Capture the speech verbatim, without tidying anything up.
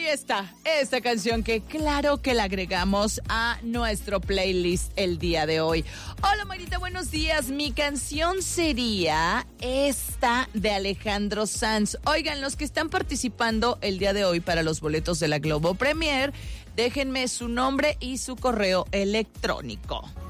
está, esta canción que claro que la agregamos a nuestro playlist el día de hoy. Hola, Marita, buenos días. Mi canción sería esta de Alejandro Sanz. Oigan, los que están participando el día de hoy para los boletos de la Globo Premier, déjenme su nombre y su correo electrónico.